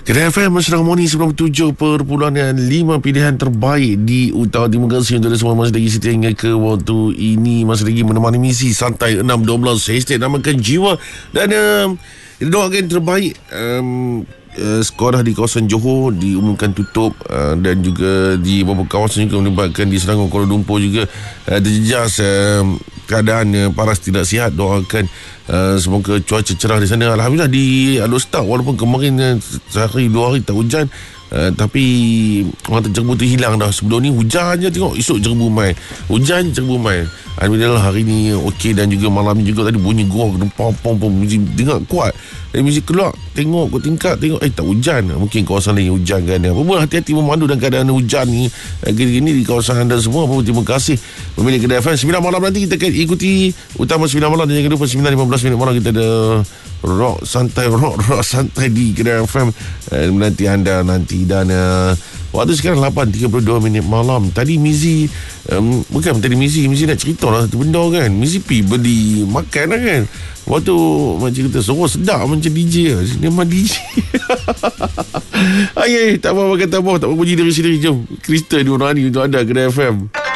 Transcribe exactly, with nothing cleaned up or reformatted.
Kedai F M Mesra Harmoni sembilan puluh tujuh perpuluhan lima pilihan terbaik di utara. Terima kasih untuk semua masih lagi setia hingga ke waktu ini, masih lagi menemani misi santai enam dua belas. Saya stay namakan Jiwa. Dan um, kita doakan terbaik. um, uh, Sekolah di kawasan Johor diumumkan tutup, uh, dan juga di beberapa kawasan juga melibatkan di Selangor, Kuala Lumpur juga uh, terjejas uh, keadaan uh, paras tidak sihat. Doakan Uh, semoga cuaca cerah di sana. Alhamdulillah di Alor Setar, walaupun kemarin uh, sehari dua hari tak hujan, uh, tapi orang terjebu tu hilang dah. Sebelum ni hujan je, tengok esok jerebu mai, hujan jerebu mai. Alhamdulillah hari ni okey. Dan juga malam ni juga tadi bunyi gua pom pom pom, muzik dengar kuat. Dan muzik keluar, tengok ke tingkat, tengok eh tak hujan. Mungkin kawasan lain hujan kan. Apa pun hati-hati memandu dalam keadaan hujan ni uh, gini-gini di kawasan anda semua. Apa pun terima kasih pemilik Kedai F M. sembilan malam nanti kita akan ikuti utama sembilan malam, dan jangan lupa sembilan lima belas minit malam kita ada rock santai, rock rock santai di Kedai F M uh, menanti anda nanti. Dan uh, waktu sekarang lapan tiga puluh dua minit malam. Tadi Mizi um, bukan tadi Mizi Mizi nak cerita lah satu benda kan. Mizi pi beli makan lah kan. Waktu macam kita suruh sedap macam D J lah. Dia memang D J. Ayy, tak apa-apa kata apa. Tak apa puji diri sendiri. Jom Krista di orang ni untuk anda Kedai F M.